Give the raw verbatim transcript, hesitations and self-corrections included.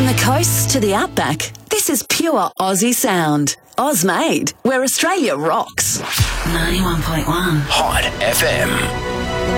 the coasts to the outback, this is pure Aussie sound. Oz-made, where Australia rocks. ninety-one point one Hot F M.